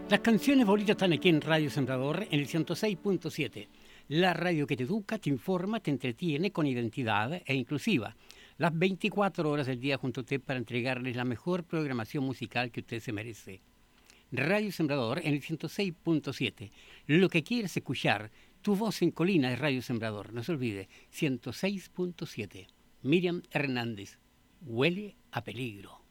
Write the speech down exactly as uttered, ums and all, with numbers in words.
Las canciones bonitas están aquí en Radio Sembrador, en el ciento seis punto siete. La radio que te educa, te informa, te entretiene con identidad e inclusiva. Las veinticuatro horas del día junto a usted para entregarles la mejor programación musical que usted se merece. Radio Sembrador en el ciento seis punto siete. Lo que quieres escuchar, tu voz en colina es Radio Sembrador. No se olvide, ciento seis punto siete. Miriam Hernández, huele a peligro.